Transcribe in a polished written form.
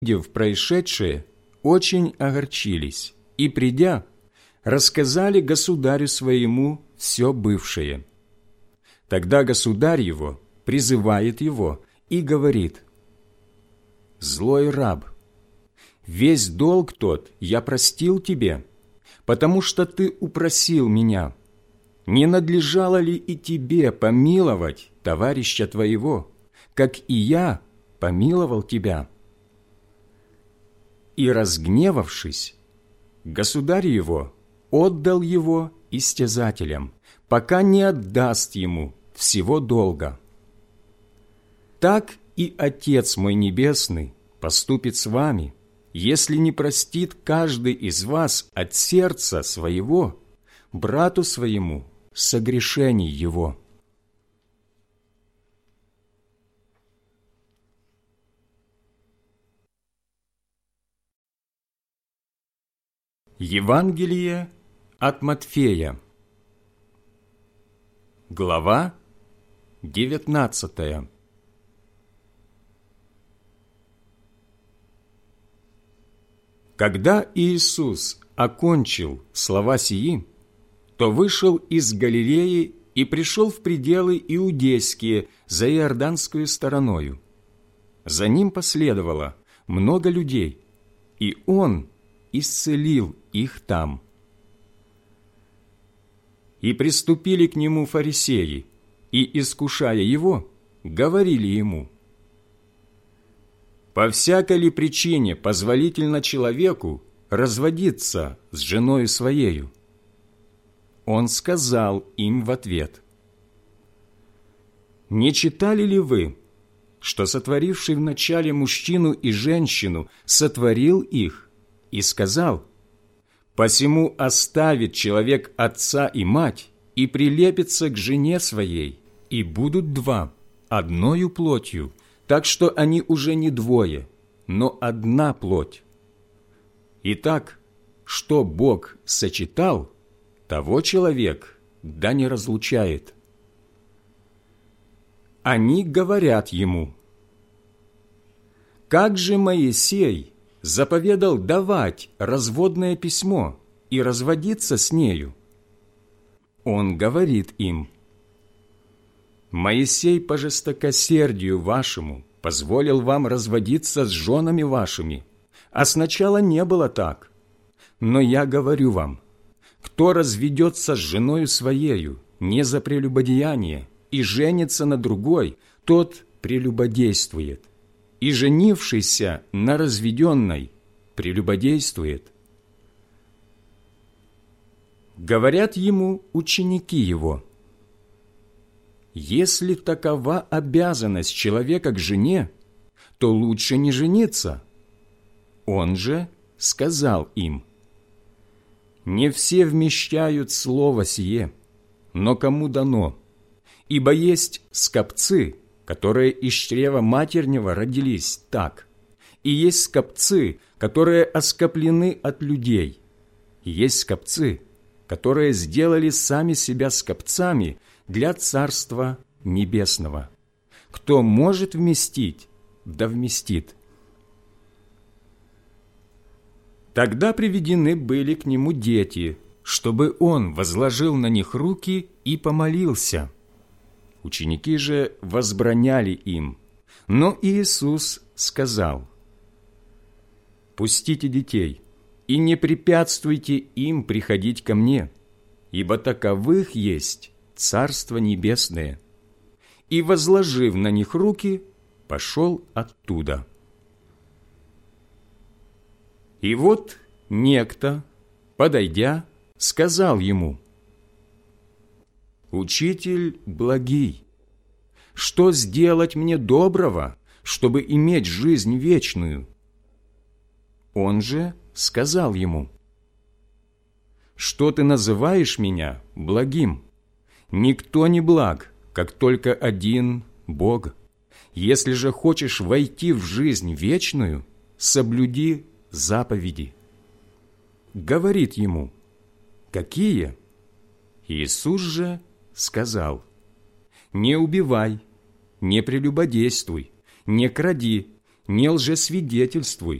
увидев происшедшее, очень огорчились и, придя, рассказали государю своему все бывшее. Тогда государь его призывает его и говорит: «Злой раб, весь долг тот я простил тебе, потому что ты упросил меня. Не надлежало ли и тебе помиловать товарища твоего, как и я помиловал тебя?» И, разгневавшись, государь его отдал его истязателям, пока не отдаст ему всего долга. Так и Отец мой Небесный поступит с вами, если не простит каждый из вас от сердца своего брату своему согрешений его». Евангелие от Матфея, глава 19. Когда Иисус окончил слова сии, то вышел из Галилеи и пришел в пределы иудейские за иорданскую стороною. За ним последовало много людей, и Он исцелил их там. И приступили к Нему фарисеи, и, искушая Его, говорили Ему: «По всякой ли причине позволительно человеку разводиться с женою своею?» Он сказал им в ответ: «Не читали ли вы, что сотворивший вначале мужчину и женщину сотворил их и сказал: посему оставит человек отца и мать и прилепится к жене своей, и будут два одною плотью, так что они уже не двое, но одна плоть. Итак, что Бог сочетал, того человек да не разлучает». Они говорят ему: «Как же Моисей заповедал давать разводное письмо и разводиться с нею?» Он говорит им: «Моисей по жестокосердию вашему позволил вам разводиться с женами вашими, а сначала не было так. Но я говорю вам, кто разведется с женою своею не за прелюбодеяние и женится на другой, тот прелюбодействует, и женившийся на разведенной прелюбодействует». Говорят ему ученики его: «Если такова обязанность человека к жене, то лучше не жениться». Он же сказал им: «Не все вмещают слово сие, но кому дано, ибо есть скопцы, которые из чрева матернего родились так, и есть скопцы, которые оскоплены от людей, и есть скопцы, которые сделали сами себя скопцами для Царства Небесного. Кто может вместить, да вместит». Тогда приведены были к Нему дети, чтобы Он возложил на них руки и помолился. Ученики же возбраняли им, но Иисус сказал: «Пустите детей и не препятствуйте им приходить ко Мне, ибо таковых есть Царство Небесное». И, возложив на них руки, пошел оттуда. И вот некто, подойдя, сказал Ему: «Учитель благий, что сделать мне доброго, чтобы иметь жизнь вечную?» Он же сказал ему: «Что ты называешь меня благим? Никто не благ, как только один Бог. Если же хочешь войти в жизнь вечную, соблюди заповеди». Говорит ему: «Какие?» Иисус же сказал: «Не убивай, не прелюбодействуй, не кради, не лжесвидетельствуй,